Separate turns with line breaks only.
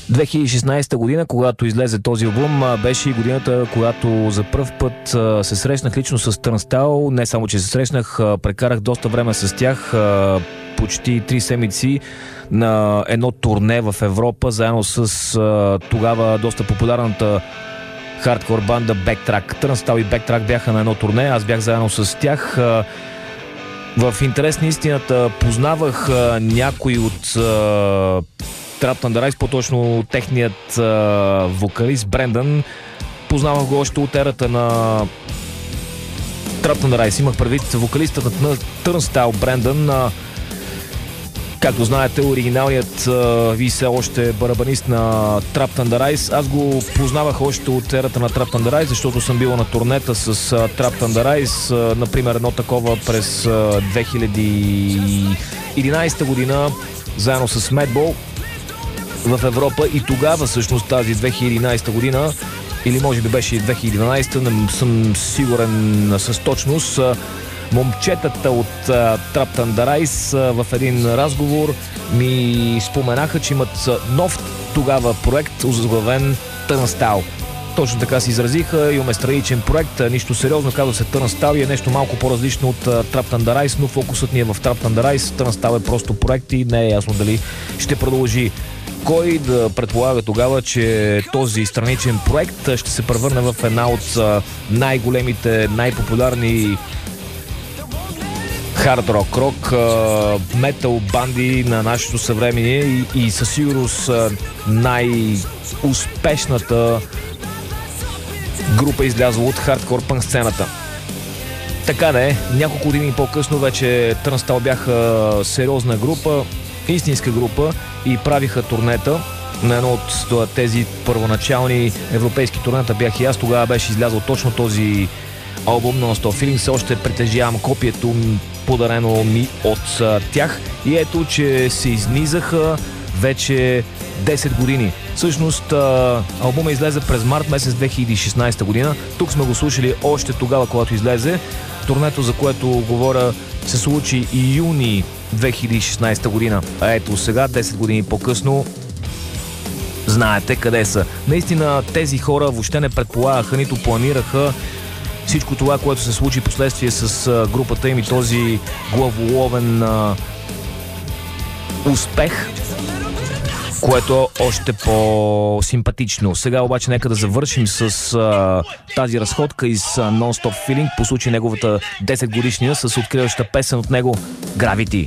2016 година, когато излезе този албум, беше и годината, когато за пръв път се срещнах лично с Turnstile. Не само, че се срещнах, прекарах доста време с тях, почти 3 седмици на едно турне в Европа, заедно с тогава доста популярната хардкор банда Backtrack. Turnstile и Backtrack бяха на едно турне, аз бях заедно с тях. В интерес на истината познавах някой от Trapped Under Ice, по-точно техният вокалист Брендан. Познавах го още от ерата на Trapped Under Ice. Имах предвид вокалистът на Turnstile Брендан. Както знаете, оригиналният ви все още барабанист на Trapped Under Ice. Аз го познавах още от ерата на Trapped Under Ice, защото съм бил на турнета с Trapped Under Ice. Например, едно такова през 2011 година, заедно с Madball в Европа, и тогава всъщност тази 2011 година, или може би беше и 2012, не съм сигурен с точност, момчетата от Trapped Under Ice в един разговор ми споменаха, че имат нов тогава проект, озаглавен Turnstile. Точно така се изразиха, имаме страничен проект, нищо сериозно, казва се Turnstile и е нещо малко по-различно от Trapped Under Ice, но фокусът ни е в Trapped Under Ice. Turnstile е просто проект и не е ясно дали ще продължи. Кой да предполага тогава, че този страничен проект ще се превърне в една от най-големите, най-популярни хард рок, метал банди на нашето съвремие и със сигурност най-успешната група, излязла от хардкор пънк сцената. Така да е, няколко години по-късно вече Turnstile бяха сериозна група, истинска група, и правиха турнета. На едно от тези първоначални европейски турнета бях и аз. Тогава беше излязъл точно този албум Non-Stop Feeling. Все още притежавам копието, подарено ми от тях. И ето, че се изнизаха вече 10 години. Всъщност албумът излезе през март месец 2016 година. Тук сме го слушали още тогава, когато излезе. Турнето, за което говоря, се случи и юни 2016 година. А ето сега, 10 години по-късно, знаете къде са. Наистина тези хора въобще не предполагаха, нито планираха всичко това, което се случи последствие с групата им и този главоловен успех, което е още по-симпатично. Сега обаче нека да завършим с тази разходка из Non-Stop Feeling по случай неговата 10 годишнина с откриваща песен от него Gravity.